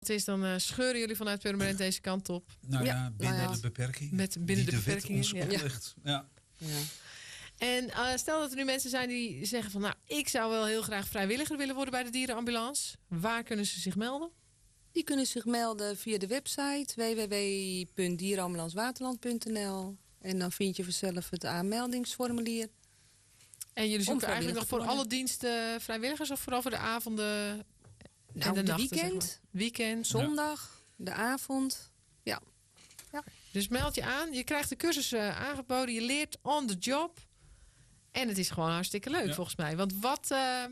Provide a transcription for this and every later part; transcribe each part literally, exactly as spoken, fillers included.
het is, dan uh, scheuren jullie vanuit Purmerend deze kant op. Nou ja, ja binnen nou ja. de beperking. Met binnen die de beperkingen. De wet ons oplegt. Ja. Ja. Ja. En uh, stel dat er nu mensen zijn die zeggen van... nou, ik zou wel heel graag vrijwilliger willen worden bij de dierenambulance. Waar kunnen ze zich melden? Die kunnen zich melden via de website w w w punt dierenambulancewaterland punt n l. En dan vind je vanzelf het aanmeldingsformulier. En jullie zoeken eigenlijk nog voor alle diensten vrijwilligers... of vooral voor de avonden nou, en de, de nachten? weekend, zeg maar. Weekend. Zondag, ja. De avond. Ja. ja. Dus meld je aan. Je krijgt de cursus uh, aangeboden. Je leert on the job. En het is gewoon hartstikke leuk ja. volgens mij. Want wat... Uh,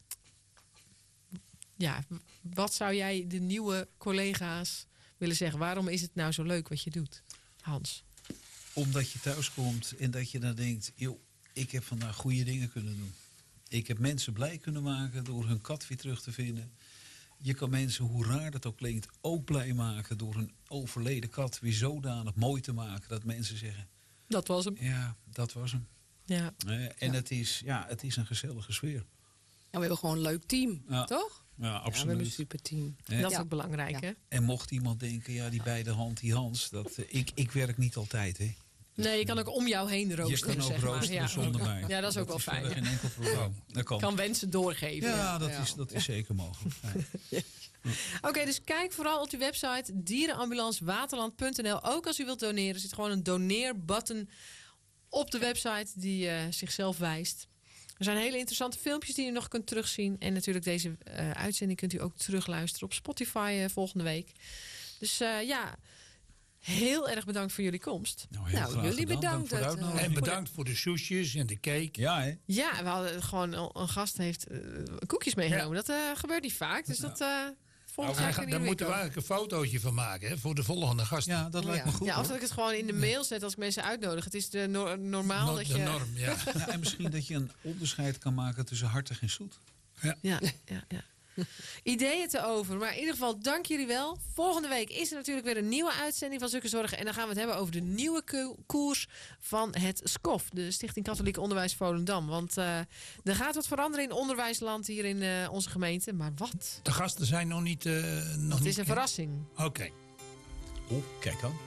ja, wat zou jij de nieuwe collega's willen zeggen? Waarom is het nou zo leuk wat je doet, Hans? Omdat je thuis komt en dat je dan denkt... joh, ik heb vandaag goede dingen kunnen doen. Ik heb mensen blij kunnen maken door hun kat weer terug te vinden. Je kan mensen, hoe raar dat ook klinkt, ook blij maken... door een overleden kat weer zodanig mooi te maken... dat mensen zeggen... dat was hem. Ja, dat was hem. Ja. Uh, en ja. Het, is, ja, het is een gezellige sfeer. En we hebben gewoon een leuk team, ja. toch? Ja, absoluut. Ja, we hebben een super team. Ja. Dat is ook belangrijk, ja. hè? En mocht iemand denken, ja, die bij de hand, die Hans... Dat, uh, ik, ik werk niet altijd, hè. Nee, je kan ook om jou heen roosteren. Je kan ook zeg roosteren maar. zonder ja. mij. Ja, dat is ook dat wel is fijn. Geen enkel probleem. Dat kan. kan wensen doorgeven. Ja, ja. dat, ja. Is, dat is zeker mogelijk. Ja. Ja. Oké, okay, dus kijk vooral op die website dierenambulancewaterland punt n l. Ook als u wilt doneren, er zit gewoon een doneerbutton op de website die uh, zichzelf wijst. Er zijn hele interessante filmpjes die u nog kunt terugzien. En natuurlijk deze uh, uitzending kunt u ook terugluisteren op Spotify uh, volgende week. Dus uh, ja... heel erg bedankt voor jullie komst. Nou, heel nou jullie bedankt. Het, uh, en bedankt voor de soesjes en de cake. Ja, hè? Ja, we hadden gewoon een gast heeft uh, koekjes meegenomen. Ja. Dat uh, gebeurt niet vaak. Dus ja. dat... Uh, Nou, wij gaan, daar moeten we eigenlijk een fotootje van maken hè, voor de volgende gasten. Ja, dat lijkt ja. me goed. Ja, of dat ik het gewoon in de mail zet als ik mensen uitnodig. Het is de no- normaal no- dat de je... norm, ja. Ja, en misschien dat je een onderscheid kan maken tussen hartig en zoet. Ja, ja, ja. ja. Ideeën te over. Maar in ieder geval, dank jullie wel. Volgende week is er natuurlijk weer een nieuwe uitzending van Zukke Zorgen. En dan gaan we het hebben over de nieuwe ko- koers van het S C O F. De Stichting Katholiek Onderwijs Volendam. Want uh, er gaat wat veranderen in onderwijsland hier in uh, onze gemeente. Maar wat? De gasten zijn nog niet... Uh, nog het niet is een verrassing. Oké. Okay. Oh, kijk dan.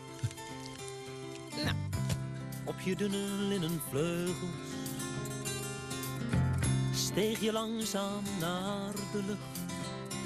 Nou. Op je dunne linnen vleugels steeg je langzaam naar de lucht.